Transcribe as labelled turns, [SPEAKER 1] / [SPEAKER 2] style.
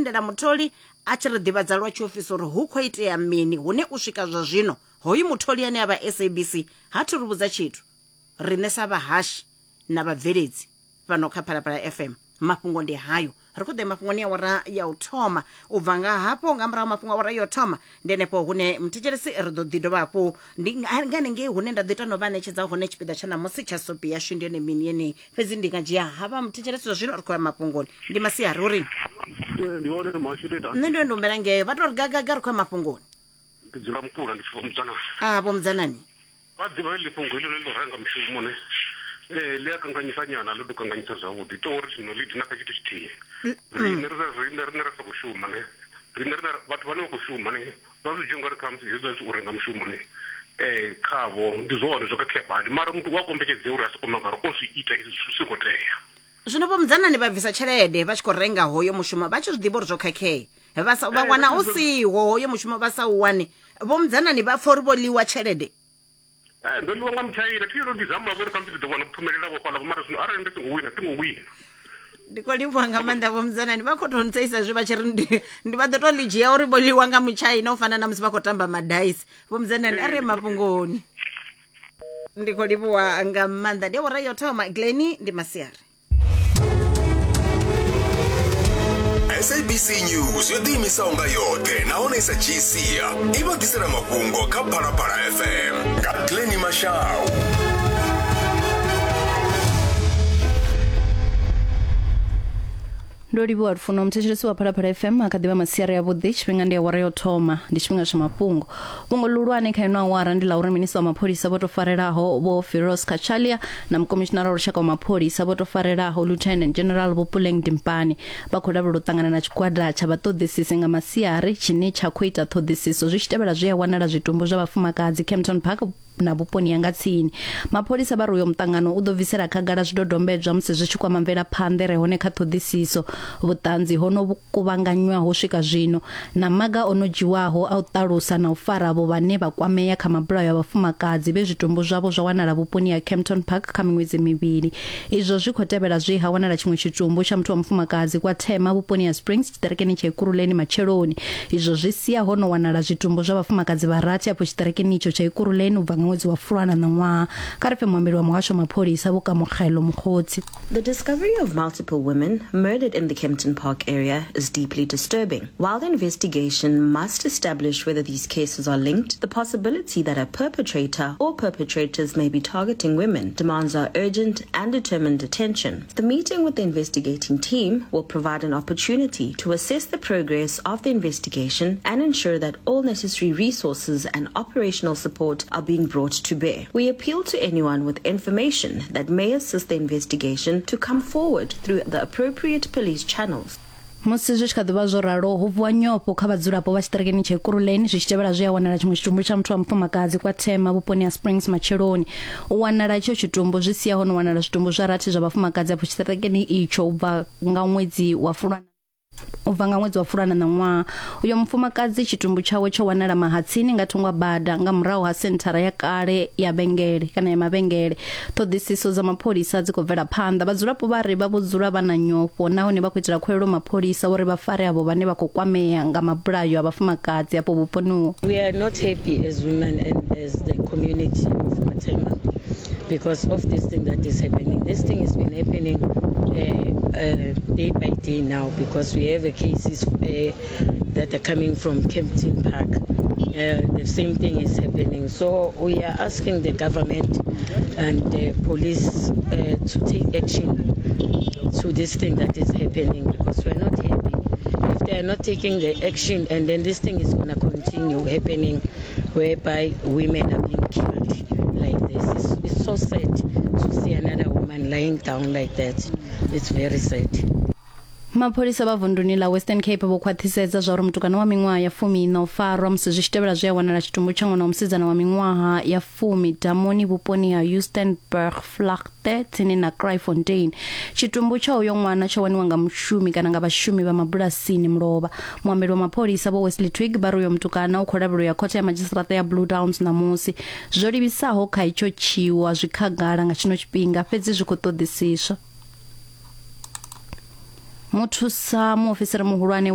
[SPEAKER 1] lindela mutholi a tshi ri ḓivhadza lwa tshiofisi uri hu khou itea mini hune u swika zwa zwino hoyu mutholi ane a vha SABC ha thu ri vhudza tshithu. Rine sa vhahashi na vhabveledzi fhano kha Phalaphala FM mafhungo ndi hayo. Ri khou ḓe mafhungoni ya wara ya u thoma u bva nga hafho nga murahu mafhungo a wara ya u thoma ndi henefho hune mthetshelesi ri ḓo ḓi dovha hafhu ndi nga hanengei hune nda ḓi tou no vha ṋetshedza hone tshipiḓa tsha ṋamusi tsha sopi yashu ndi yone mini yeneyi fhedzi ndi nga dzhia havha mthetshelesi zwa zwino ri khou ya mafhungoni ndi masiari uri nṋe ndi ndi humbela ngeo vha tou ri gagaga ri khou ya mafhungoni
[SPEAKER 2] dzula mukula ndi tshifho mudzana
[SPEAKER 1] vho mudzanani
[SPEAKER 2] vha ḓivha heḽi fhungo heḽo ḽo renga mushumo ne ḽi a kanganyisa nyana ḽo ḓo kanganyisa zwavhuḓi to uri zwino ḽi dina kha tshithu tshithihi rine ri sa khou shuma ne rine vhathu vhane vha khou shuma ne vha zwi dzhia ngari khamusi hezwo u renga mushumo ne khavho ndi zwone zwo khakhea badi mara muthu wa kombetshedzea uri a soko mangara o zwi ita izwi zwi songo tea.
[SPEAKER 1] Zwino vho mudzanani vha bvisa tshelede vha tshi khou renga hoyo mushumo vha tshi zwi ḓivha uri zwo khakhea vha wana u siho hoyo mushumo vha sa u wane vho mudzanani vha pfa uri vho ḽiwa tshelede.
[SPEAKER 2] Ndo ḽiwa nga mutshaila thiro ndi zama uri khamusi ḓo wana kuphumelela vho fhaḽa mara zwino arali ndi songo wina tingo wina.
[SPEAKER 1] Ndi khou livhuwa nga maanḓa vho mudzanani vha khou tou ntseisa zwi vha tshi ri ndi vha ḓo tou ḽi dzhia uri vho ḽiwa nga mutshaina u fana na musi vha khou tamba madaisi vho mudzanani a re mafhungoni. Ndi khou livhuwa nga maanḓa ndi wara yo thoma Glenny ndi masiari.
[SPEAKER 3] SABC News yo ḓiimisaho nga yoṱhe nahone sa dzhiisia i vha ḓisela mafhungo kha Phalaphala FM nga Glenny Mashau.
[SPEAKER 4] ndo livhuwa lufuno mthetshelesi wa Phalaphala FM akhaḓivha masiari ya vhuḓi tshifhinga ndi awara yo thoma ndi tshifhinga tsha mafhungo. Fhungo ḽihulwane kha ino awara ndi ḽa uri minista wa mapholisa vho to farelaho vho Firoz Kachalia na mukomishinara wa lushaka wa mapholisa vho to farelaho Lieutenant General Vupuleng Dimpane vha khou lavhelelwa u ṱangana na tshigwada tsha vhaṱoḓisisi nga masiari tshine tsha khou ita ṱhoḓisiso zwi tshi tevhela zwi a wanala zwitumbu zwa vhafumakadzi Kempton Park na vhuponi ya nga tsini. Mapholisa vha ri uyo muṱangano u ḓo bvisela khagala zwidodombedzwa musi zwi tshi kwama mvelaphanḓa re hone kha ṱhoḓisiso vhuṱanzi hono kuvhanganywaho swika zwino na maga ono dzhiwaho a u ṱalusa na u fara avho vhane vha kwamea kha mabulayo a vhafumakadzi vhe zwitumbu zwavho zwa wanala vhuponi ya Kempton Park kha miṅwedzi mivhili. Izwo zwi khou tevhela zwi ha wanala tshiṅwe tshitumbu tsha muthu wa mufumakadzi kwa Thema vhuponi ya Springs tshiṱerekeni tsha Ikuruleni matsheloni. Izwo zwi sia hono wanala zwitumbu zwa vhafumakadzi vha rathi afho tshiṱerekeni itsho tsha Ikuruleni u bva ṅwedzi wa Fulwana na ṅwaha. Kha ri pfe muambeli wa muhasho wa mapholisa vho Kamogelo Mkhotsi.
[SPEAKER 5] The discovery of multiple women murdered in the Kempton Park area is deeply disturbing. While the investigation must establish whether these cases are linked, the possibility that a perpetrator or perpetrators may be targeting women demands our urgent and determined attention. The meeting with the investigating team will provide an opportunity to assess the progress of the investigation and ensure that all necessary resources and operational support are being brought to bear. We appeal to anyone with information that may assist the investigation to come forward through the appropriate police channels.
[SPEAKER 4] Musi zwi tshi kha ḓivha zwo ralo hu vuwa nyofho kha vhadzulapo vha tshiṱerekeni tsha Ikuruleni zwi tshi tevhela zwi a wanala tshiṅwe tshitumbu tsha muthu wa mufumakadzi kwa Thema vhuponi ha Springs matsheloni. U wanala itsho tshitumbu zwi sia hono wanala zwitumbu zwa rathi zwa vhafumakadzi afho tshiṱerekeni itsho u bva nga ṅwedzi wa Fulwana na ṅwaha. Uyo mufumakadzi tshitumbu tshawe tsho wanala Mahatsini nga thungwa bada nga murahu ha senthara ya kale ya Bengele kana ya mavhengele. Ṱhoḓisiso dza mapholisa dzi khou bvela phanḓa vhadzulapo vha ri vha vho dzula vha na nyofho nahone vha khou itela khuwelelo mapholisa uri vha fare avho vhane vha khou kwamea nga mabulayo a vhafumakadzi afho vhuponi.
[SPEAKER 6] We are not happy as women and as the community of Matema because of this thing that is happening. This thing has been happening day by day now because we have cases that are coming from Kempton Park. The same thing is happening. So we are asking the government and the police to take action to this thing that is happening because we are not happy. If they are not taking the action and then this thing is going to continue happening whereby women are being killed like this. It's so sad to see another woman lying down like that. It's very sad.
[SPEAKER 4] Mapholisa vha vunḓuni ḽa Western Cape vho khwaṱhisedza zwa uri mutukana wa miṅwaha ya 10 u farwa musi zwi tshi tevhela zwi a wanala tshitumbu tsha ṅwana wa musidzana wa miṅwaha ya 10 damoni vhuponi ha Houstonburg Vlakte tsini na Kraaifontein. Tshitumbu tsha uyo ṅwana tsho waniwa nga mushumi kana nga vhashumi vha mabulasini mulovha. Muambeli wa mapholisa vho Wesley Twig vha ri uyo mutukana u khou lavhelelwa khothe ya madzhisiṱiraṱa ya Blue Downs namusi. Zwo livhisaho kha itsho tshiwa zwi khagala nga tshino tshifhinga fhedzi zwi khou ṱoḓisiswa. Muthusa muofisiri muhulwane